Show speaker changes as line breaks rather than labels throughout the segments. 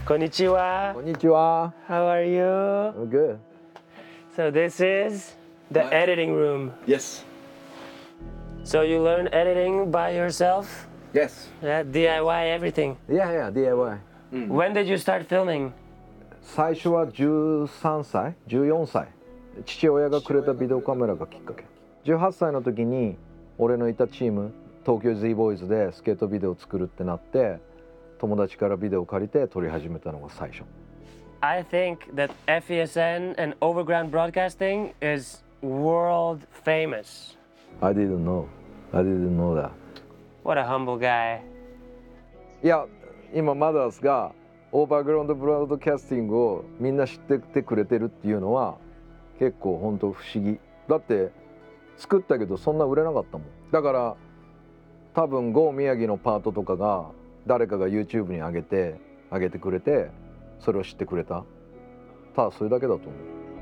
Konnichiwa.
Konnichiwa.
How are you?
I'm good.
So this is the editing room.
Yes.
So you learn editing by yourself?
Yes.
Yeah, DIY everything.
Yeah, DIY.
When did you start filming?
最初は13歳、14歳。父親がくれたビデオカメラがきっかけ。18歳の時に俺のいたチーム、東京 Z ボーイズでスケートビデオを作るってなって、友達からビデオを借りて撮り始めたのが最初。
I think that FESN and Overground Broadcasting is world famous.
I didn't know. I didn't know that.
What a humble guy.
いや、今マダースがオーバーグラウンドブロードキャスティングをみんな知っててくれてるっていうのは結構本当不思議。だって作ったけどそんな売れなかったもん。だから多分ゴー宮城のパートとかが誰かが YouTube に上げてくれてそれを知ってくれた。ただそれだけだと思う。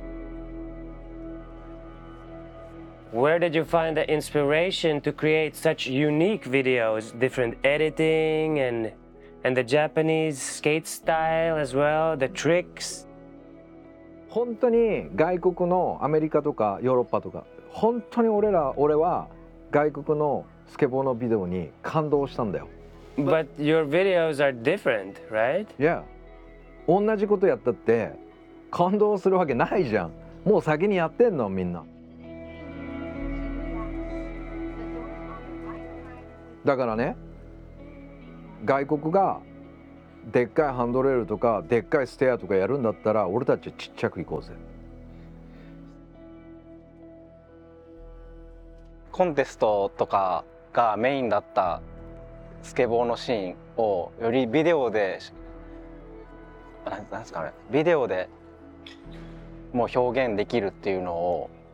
Where did you find the inspiration to create such unique videos, different editing and the Japanese skate style as well, the tricks?
本当に外国のアメリカとかヨーロッパとか本当に俺は外国のスケボーのビデオに感動したんだよ。
But your videos are different, right?
Yeah. 同じことやったって感動するわけないじゃん。もう先にやってんのみんな。だからね、外国がでっかいハンドレールとかでっかいステアとかやるんだったら俺たちちっちゃく行こうぜ。
コンテストとかがメインだったスケボーのシーンをよりビデオでなんですかね、ビデオでもう表現できるっていうのを